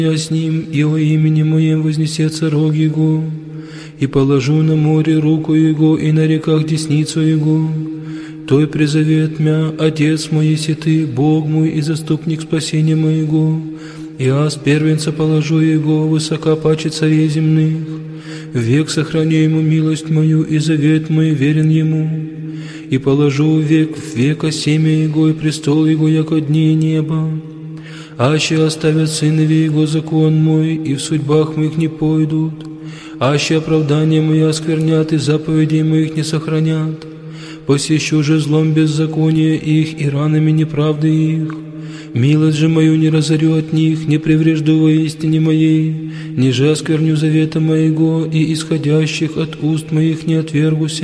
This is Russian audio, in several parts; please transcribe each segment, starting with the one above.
я с ним, и о имени моем вознесется рог его, и положу на море руку его, и на реках десницу его. Той призовет мя, Отец мой, еси ты, Бог мой и заступник спасения моего, и аз первенца положу его, высока паче царей земных. Век сохраню ему милость мою, и завет мой верен ему. И положу век в века семя его, и престол его, яко дни неба. Аще оставят сынове его закон мой, и в судьбах моих не пойдут. Аще оправдания мои осквернят, и заповедей моих не сохранят. Посещу же злом беззакония их, и ранами неправды их. Милость же мою не разорю от них, не преврежду во истине моей, ниже оскверню завета моего, и исходящих от уст моих не отвергуся.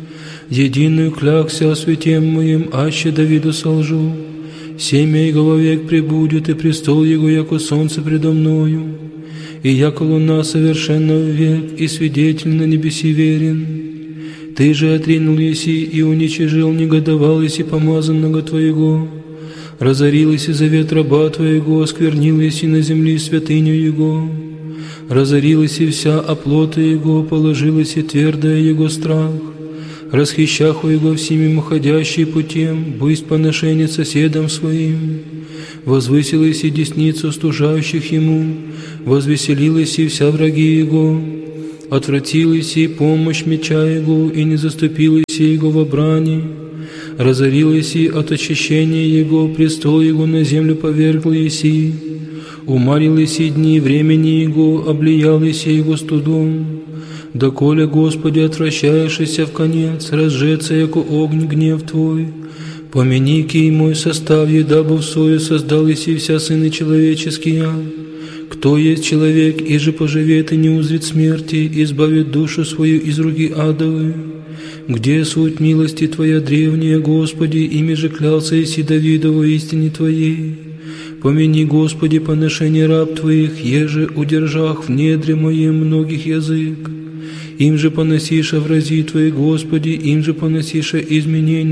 Единую клякся о святем моем, аще Давиду солжу. Семя его вовек пребудет, и престол его, яко солнце предо мною. И яко луна совершенно век, и свидетель на небеси верен. Ты же отринул еси, и уничижил, негодовал еси помазанного Твоего. Разорил еси завет раба Твоего, осквернил еси на земли святыню Его. Разорил еси вся оплота Его, положил еси твердое Его страх. Расхищаху Его всеми муходящий путем, бысть поношение соседам своим. Возвысил еси десницу стужающих Ему, возвеселил еси вся враги Его. Отвратил еси помощь меча Его, и не заступил еси Его во брани. Разорил еси от очищения Его, престол Его на землю повергл еси. Умарил еси дни времени Его, облиял еси Его студом. Доколе, Господи, отвращаешься в конец, разжеться, яко огонь гнев Твой. Помяни кий мой составье, дабы в сою создал еси вся сыны человеческие. Кто есть человек, и же поживет и не узрит смерти, избавит душу свою из руки адовой? Где суть милости Твоя древняя, Господи, ими же клялся еси Давидову истине Твоей? Помяни, Господи, поношение раб Твоих, еже удержах в недре моем многих язык. Им же поносиша врази Твои, Господи, им же поносиша изменения